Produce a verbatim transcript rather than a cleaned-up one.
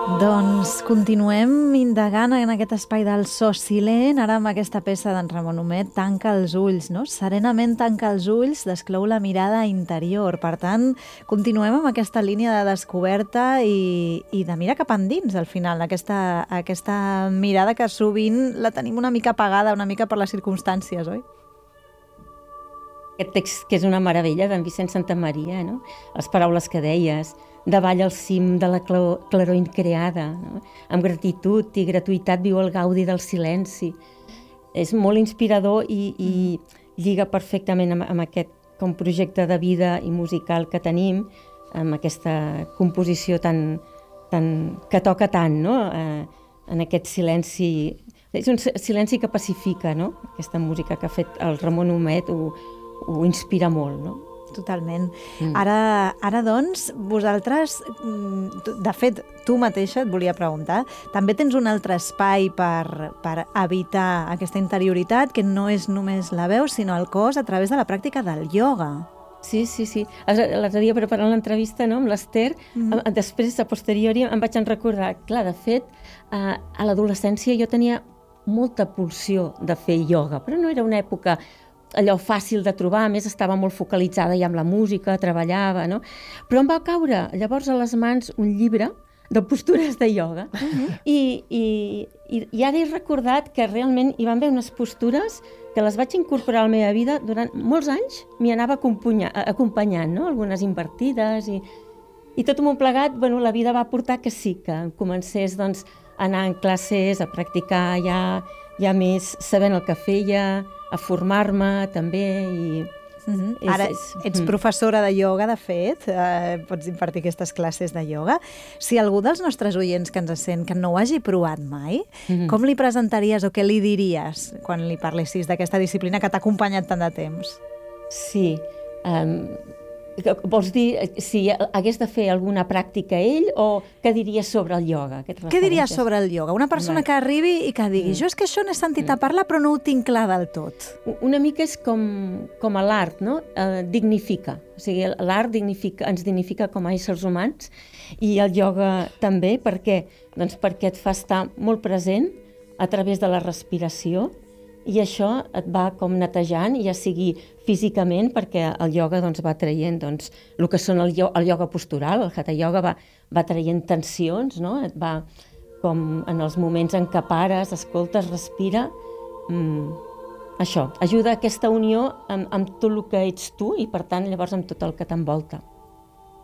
Doncs continuem indagant en aquest espai del so silent, ara amb aquesta peça d'en Ramon Humet, Tanca els ulls, no? Serenament tanca els ulls, desclou la mirada interior. Per tant, continuem amb aquesta línia de descoberta i, i de mirar cap endins, al final, aquesta, aquesta mirada que sovint la tenim una mica apagada, una mica per les circumstàncies, oi? Aquest text que és una meravella d'en Vicent Santamaria, no? Les paraules que deies, davall al cim de la claror increada, no? Amb gratitud i gratuïtat viu el gaudi del silenci. És molt inspirador i, i lliga perfectament amb, amb aquest com projecte de vida i musical que tenim, amb aquesta composició tan, tan, que toca tant, no? Eh, en aquest silenci. És un silenci que pacifica, no? Aquesta música que ha fet el Ramon Humet ho, ho inspira molt, no? Totalment. Mm. Ara, ara, doncs, vosaltres, de fet, tu mateixa et volia preguntar, també tens un altre espai per, per evitar aquesta interioritat, que no és només la veu, sinó el cos, a través de la pràctica del ioga. Sí, sí, sí. L'altre dia preparant l'entrevista, no?, amb l'Ester, mm. després, a posteriori, em vaig recordar, clar, de fet, a, a l'adolescència jo tenia molta pulsió de fer ioga, però no era una època allò fàcil de trobar, a més estava molt focalitzada ja amb la música, treballava, no? Però em va caure llavors a les mans un llibre de postures de ioga. Uh-huh. I, i, i, I ara he recordat que realment hi van haver unes postures que les vaig incorporar a la meva vida durant molts anys, m'hi anava acompanyant, no? Algunes invertides i, i tot un plegat, bueno, la vida va portar que sí, que comencés doncs, a anar en classes, a practicar ja, ja més sabent el que feia, a formar-me també i... Mm-hmm. És, Ara és... ets professora de ioga, de fet, eh, pots impartir aquestes classes de ioga. Si algú dels nostres oients que ens sent que no ho hagi provat mai, mm-hmm. com li presentaries o què li diries quan li parlessis d'aquesta disciplina que t'ha acompanyat tant de temps? Sí, um, vols dir si hagués de fer alguna pràctica ell o què diries sobre el ioga? Què diries sobre el ioga? Una persona que arribi i que digui mm. jo és que això n'he sentit mm. a parlar però no ho tinc clar del tot. Una mica és com, com a l'art, no? Eh, dignifica. O sigui, l'art dignifica, ens dignifica com a éssers humans i el ioga també. Per què? Doncs perquè et fa estar molt present a través de la respiració i això et va com netejant, ja sigui físicament, perquè el ioga doncs, va traient doncs, el que són el, el ioga postural, el hatha ioga va, va traient tensions, no? Et va com en els moments en què pares, escoltes, respira, mm, això, ajuda a aquesta unió amb, amb tot el que ets tu i per tant llavors amb tot el que t'envolta.